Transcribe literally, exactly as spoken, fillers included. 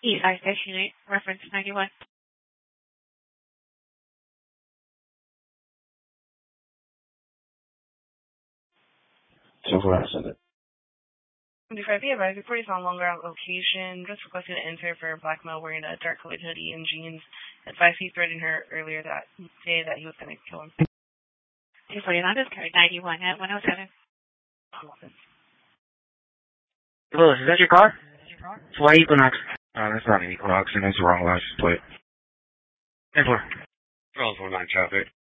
East Side Station eight, reference ninety-one. So far, I said it. twenty-five B, advisor, parties on longer out location. Just requested to enter for a black male wearing a dark colored hoodie and jeans. Advised he threatened her earlier that day that he was going to kill him. two forty-nine is carried ninety-one at one oh seven. Louis, is that your car? It's white Equinox. Uh, that's not an Equinox, and that's the wrong license plate. ten four. twelve oh nine traffic.